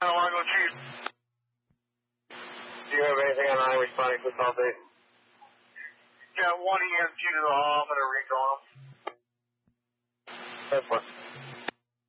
Largo Chief. Do you have anything on 9 responding to the call date? Yeah, 1 EMT to the hall. I'm going to recall him. That's fine.